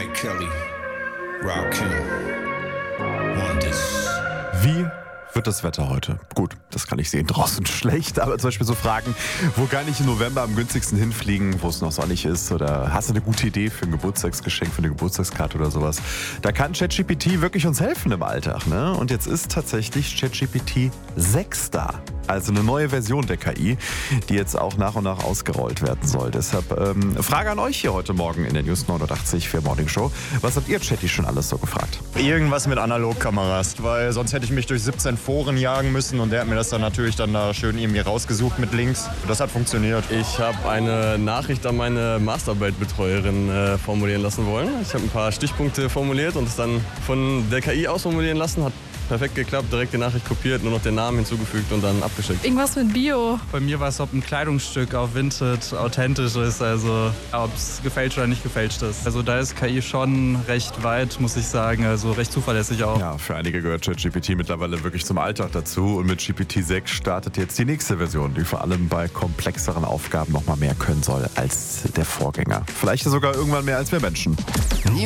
Kelly, Rakim, Wonders. Wie wird das Wetter heute? Gut, das kann ich sehen, draußen schlecht, aber zum Beispiel so Fragen, wo kann ich im November am günstigsten hinfliegen, wo es noch sonnig ist, oder hast du eine gute Idee für ein Geburtstagsgeschenk, für eine Geburtstagskarte oder sowas? Da kann ChatGPT wirklich uns helfen im Alltag, ne? Und jetzt ist tatsächlich ChatGPT 6 da. Also eine neue Version der KI, die jetzt auch nach und nach ausgerollt werden soll. Deshalb Frage an euch hier heute Morgen in der News 89 für Morning Show. Was habt ihr Chatty schon alles so gefragt? Irgendwas mit Analogkameras, weil sonst hätte ich mich durch 17 Foren jagen müssen und der hat mir das dann natürlich da schön irgendwie rausgesucht mit Links. Das hat funktioniert. Ich habe eine Nachricht an meine Masterarbeitbetreuerin formulieren lassen wollen. Ich habe ein paar Stichpunkte formuliert und es dann von der KI ausformulieren lassen. Hat perfekt geklappt, direkt die Nachricht kopiert, nur noch den Namen hinzugefügt und dann abgeschickt. Irgendwas mit Bio. Bei mir war es, ob ein Kleidungsstück auf Vinted authentisch ist, also ob es gefälscht oder nicht gefälscht ist. Also da ist KI schon recht weit, muss ich sagen, also recht zuverlässig auch. Ja, für einige gehört ChatGPT mittlerweile wirklich zum Alltag dazu und mit GPT-6 startet jetzt die nächste Version, die vor allem bei komplexeren Aufgaben noch mal mehr können soll als der Vorgänger. Vielleicht sogar irgendwann mehr als wir Menschen.